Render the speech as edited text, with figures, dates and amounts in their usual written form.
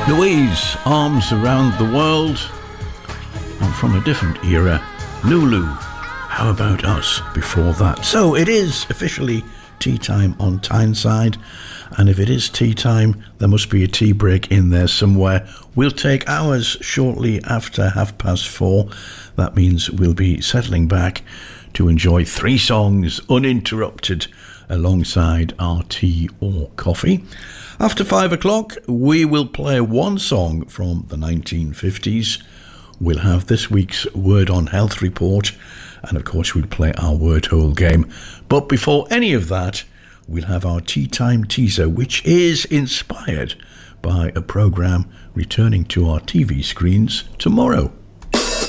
Louise, Arms Around the World. And from a different era, Lulu, How About Us before that. So it is officially tea time on Tyneside, and if it is tea time, there must be a tea break in there somewhere. We'll take ours shortly after 4:30. That means we'll be settling back to enjoy 3 songs uninterrupted alongside our tea or coffee. After 5 o'clock, we will play 1 song from the 1950s. We'll have this week's Word on Health report, and of course we'll play our word hole game. But before any of that, we'll have our Tea Time teaser, which is inspired by a programme returning to our TV screens tomorrow.